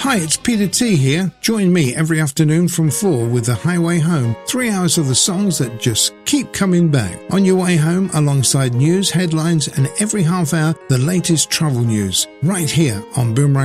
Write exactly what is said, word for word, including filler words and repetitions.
Hi, it's Peter T here. Join me every afternoon from four with The Highway Home. Three hours of the songs that just keep coming back. On your way home, alongside news, headlines, and every half hour, the latest travel news. Right here on Boomerang